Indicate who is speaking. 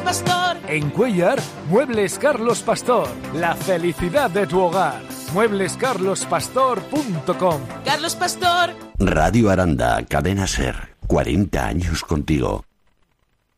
Speaker 1: Pastor.
Speaker 2: En Cuéllar, Muebles Carlos Pastor. La felicidad de tu hogar. Mueblescarlospastor.com.
Speaker 1: Carlos Pastor.
Speaker 3: Radio Aranda, Cadena Ser. 40 años contigo.